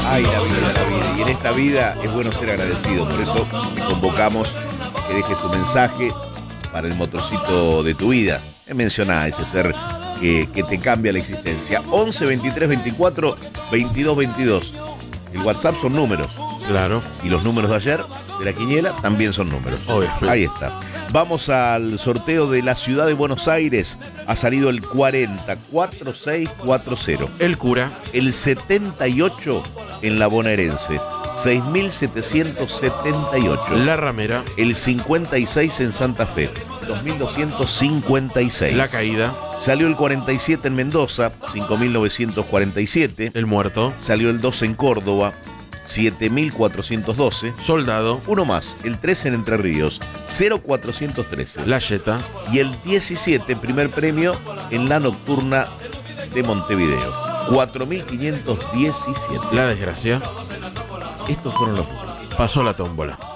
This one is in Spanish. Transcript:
Ay, la vida, la vida. Y en esta vida es bueno ser agradecido. Por eso te convocamos que dejes tu mensaje para el motorcito de tu vida. Mencioná ese ser que te cambia la existencia. 11 23 24 22 22. El WhatsApp son números. Claro. Y los números de ayer, de la quiniela, también son números. Obviamente. Ahí está. Vamos al sorteo de la ciudad de Buenos Aires. Ha salido el 404640. El cura. El 78 en la bonaerense. 6778. La ramera. El 56 en Santa Fe. 2256. La caída. Salió el 47 en Mendoza. 5947. El muerto. Salió el 2 en Córdoba. 7412. Soldado. Uno más, el 13 en Entre Ríos, 0413. La yeta. Y el 17, primer premio en la nocturna de Montevideo, 4517. La desgracia. Estos fueron los números. Pasó la tómbola.